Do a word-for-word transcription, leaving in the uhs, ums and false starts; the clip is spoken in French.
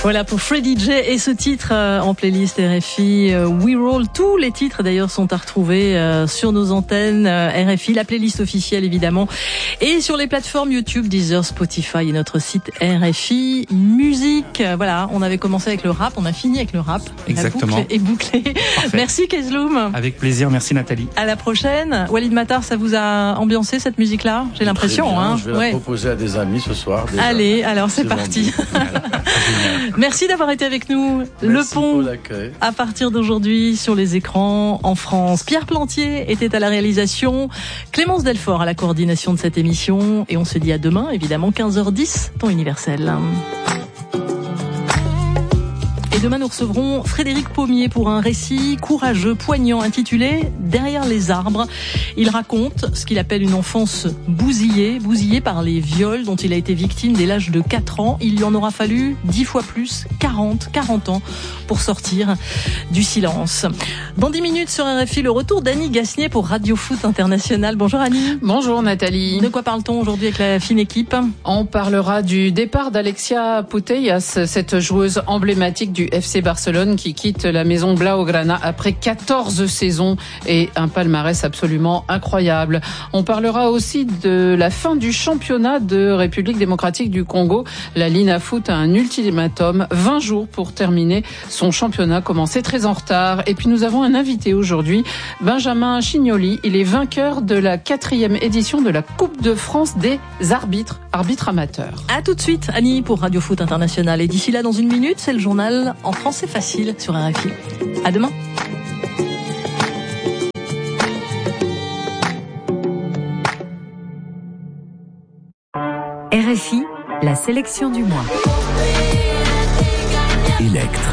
Voilà pour Freddie J et ce titre euh, en playlist R F I euh, We Roll. Tous les titres d'ailleurs sont à retrouver euh, sur nos antennes euh, R F I, la playlist officielle évidemment, et sur les plateformes YouTube, Deezer, Spotify et notre site R F I Musique. Euh, voilà, on avait commencé avec le rap, on a fini avec le rap. Exactement. La boucle est bouclée. Parfait. Merci Kezloum. Avec plaisir, merci Nathalie. À la prochaine. Walid Matar, ça vous a ambiancé cette musique-là? J'ai l'impression. Très bien, hein. je vais ouais. la proposer à des amis ce soir. Déjà. Allez, alors c'est, c'est parti. Merci d'avoir été avec nous. Merci le pont, à partir d'aujourd'hui, sur les écrans en France. Pierre Plantier était à la réalisation, Clémence Delfort à la coordination de cette émission. Et on se dit à demain, évidemment, quinze heures dix, temps universel. Et demain, nous recevrons Frédéric Pommier pour un récit courageux, poignant, intitulé « Derrière les arbres ». Il raconte ce qu'il appelle une enfance bousillée, bousillée par les viols dont il a été victime dès l'âge de quatre ans. Il lui en aura fallu dix fois plus, quarante, quarante ans, pour sortir du silence. Dans dix minutes sur R F I, le retour d'Annie Gasnier pour Radio Foot International. Bonjour Annie. Bonjour Nathalie. De quoi parle-t-on aujourd'hui avec la fine équipe? On parlera du départ d'Alexia Putellas, cette joueuse emblématique du F C Barcelone qui quitte la maison Blaugrana après quatorze saisons et un palmarès absolument incroyable. On parlera aussi de la fin du championnat de République démocratique du Congo. La Linafoot a un ultimatum, vingt jours pour terminer son championnat, commencé très en retard. Et puis nous avons un invité aujourd'hui, Benjamin Chignoli. Il est vainqueur de la quatrième édition de la Coupe de France des arbitres, arbitres amateurs. À tout de suite Annie pour Radio Foot International. Et d'ici là, dans une minute, c'est le journal en français facile sur R F I. À demain. R F I, la sélection du mois. Elect.